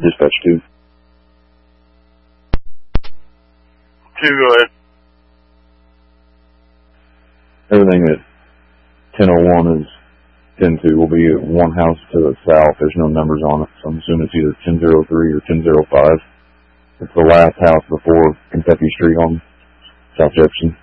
Dispatch 2. 2, go ahead. Everything at 1001 is 10-2. Will be at one house to the south. There's no numbers on it, so I'm assuming it's either 1003 or 1005. It's the last house before Kentucky Street on South Jefferson.